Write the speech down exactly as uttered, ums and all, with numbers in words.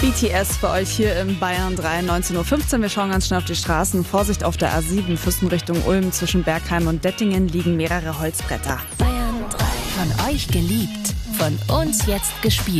B T S für euch hier im Bayern drei, neunzehn Uhr fünfzehn. Wir schauen ganz schnell auf die Straßen. Vorsicht auf der A sieben, Füssen Richtung Ulm. Zwischen Bergheim und Dettingen liegen mehrere Holzbretter. Bayern drei. Von euch geliebt, von uns jetzt gespielt.